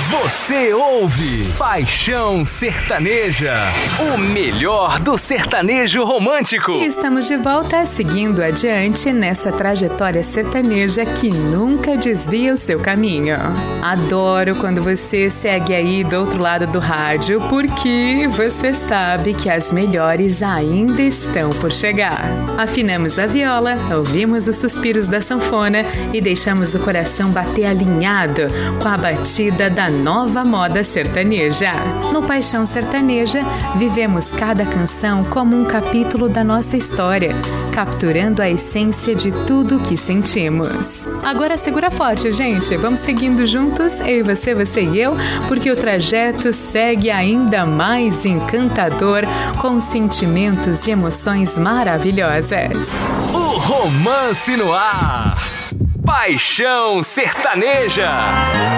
Você ouve Paixão Sertaneja, o melhor do sertanejo romântico. E estamos de volta, seguindo adiante nessa trajetória sertaneja que nunca desvia o seu caminho. Adoro quando você segue aí do outro lado do rádio, porque você sabe que as melhores ainda estão por chegar. Afinamos a viola, ouvimos os suspiros da sanfona e deixamos o coração bater alinhado com a batida da nova moda sertaneja. No Paixão Sertaneja, vivemos cada canção como um capítulo da nossa história, capturando a essência de tudo o que sentimos. Agora segura forte, gente. Vamos seguindo juntos, eu e você e eu, porque o trajeto segue ainda mais encantador, com sentimentos e emoções maravilhosas. O romance no ar. Paixão Sertaneja.